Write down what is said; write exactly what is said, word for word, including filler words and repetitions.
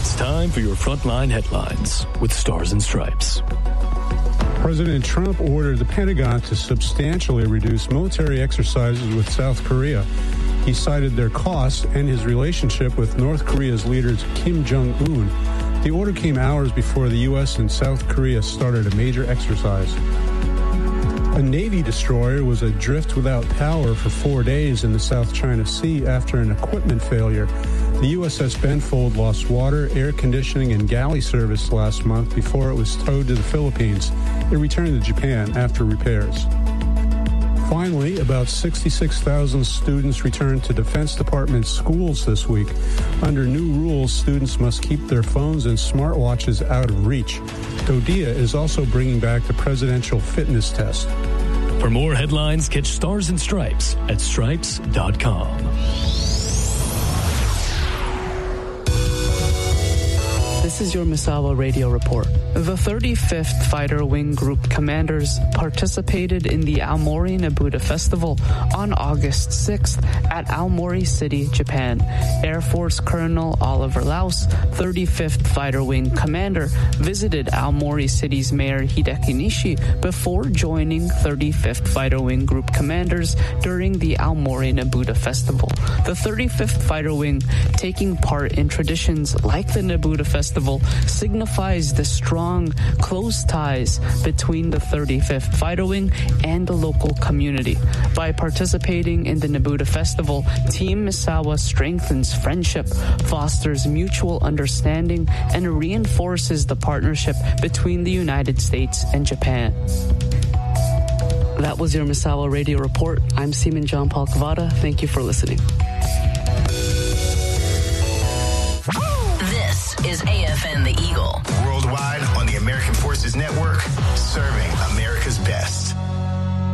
It's time for your Frontline Headlines with Stars and Stripes. President Trump ordered the Pentagon to substantially reduce military exercises with South Korea. He cited their costs and his relationship with North Korea's leaders Kim Jong-un. The order came hours before the U S and South Korea started a major exercise. A Navy destroyer was adrift without power for four days in the South China Sea after an equipment failure. The U S S Benfold lost water, air conditioning, and galley service last month before it was towed to the Philippines. It returned to Japan after repairs. Finally, about sixty-six thousand students returned to Defense Department schools this week. Under new rules, students must keep their phones and smartwatches out of reach. DoDEA is also bringing back the presidential fitness test. For more headlines, catch Stars and Stripes at stripes dot com. This is your Misawa Radio Report. The thirty-fifth Fighter Wing Group commanders participated in the Aomori Nebuda Festival on August sixth at Aomori City, Japan. Air Force Colonel Oliver Laus, thirty-fifth Fighter Wing commander, visited Aomori City's Mayor Hideki Nishi before joining thirty-fifth Fighter Wing Group commanders during the Aomori Nebuda Festival. The thirty-fifth Fighter Wing, taking part in traditions like the Nebuda Festival, signifies the strong, close ties between the thirty-fifth Fighter Wing and the local community. By participating in the Nebuda Festival, Team Misawa strengthens friendship, fosters mutual understanding, and reinforces the partnership between the United States and Japan. That was your Misawa Radio Report. I'm Seaman John Paul Kavada. Thank you for listening. This is A F N The Eagle. World